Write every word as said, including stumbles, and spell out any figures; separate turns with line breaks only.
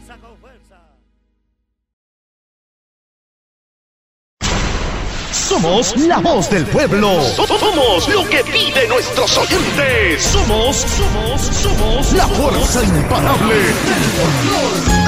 fuerza, con fuerza.
Somos la voz del pueblo.
Somos lo que piden nuestros oyentes.
Somos, somos, somos la fuerza imparable del folclor.